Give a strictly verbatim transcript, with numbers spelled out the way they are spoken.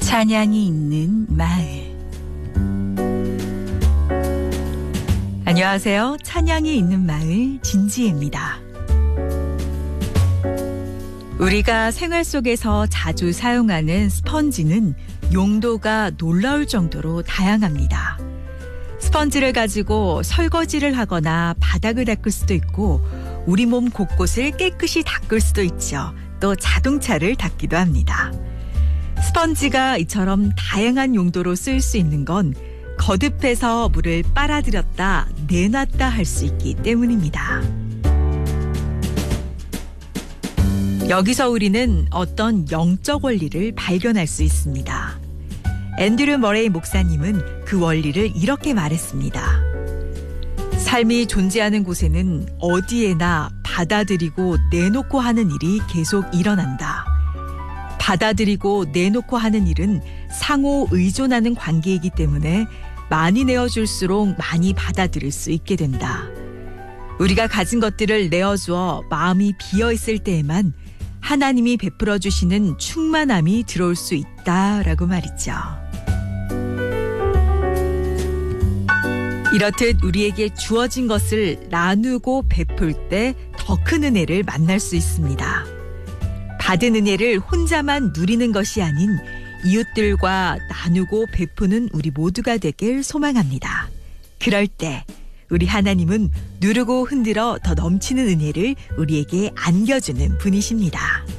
찬양이 있는 마을. 안녕하세요. 찬양이 있는 마을 진지혜입니다. 우리가 생활 속에서 자주 사용하는 스펀지는 용도가 놀라울 정도로 다양합니다. 스펀지를 가지고 설거지를 하거나 바닥을 닦을 수도 있고 우리 몸 곳곳을 깨끗이 닦을 수도 있죠. 또 자동차를 닦기도 합니다. 스펀지가 이처럼 다양한 용도로 쓰일 수 있는 건 거듭해서 물을 빨아들였다 내놨다 할 수 있기 때문입니다. 여기서 우리는 어떤 영적 원리를 발견할 수 있습니다. 앤드류 머레이 목사님은 그 원리를 이렇게 말했습니다. 삶이 존재하는 곳에는 어디에나 받아들이고 내놓고 하는 일이 계속 일어난다. 받아들이고 내놓고 하는 일은 상호 의존하는 관계이기 때문에 많이 내어줄수록 많이 받아들일 수 있게 된다. 우리가 가진 것들을 내어주어 마음이 비어있을 때에만 하나님이 베풀어 주시는 충만함이 들어올 수 있다라고 말이죠. 이렇듯 우리에게 주어진 것을 나누고 베풀 때 더 큰 은혜를 만날 수 있습니다. 받은 은혜를 혼자만 누리는 것이 아닌 이웃들과 나누고 베푸는 우리 모두가 되길 소망합니다. 그럴 때 우리 하나님은 누르고 흔들어 더 넘치는 은혜를 우리에게 안겨주는 분이십니다.